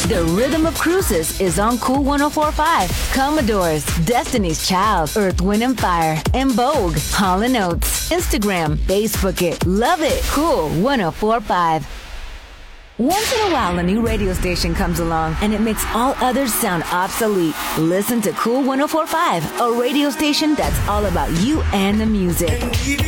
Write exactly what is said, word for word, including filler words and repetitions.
The Rhythm of Cruises is on Cool one oh four point five. Commodores, Destiny's Child, Earth, Wind and Fire, and Vogue, Hall and Oates. Instagram, Facebook it, love it. Cool one oh four point five. Once in a while, a new radio station comes along and it makes all others sound obsolete. Listen to Cool one oh four point five, a radio station that's all about you and the music.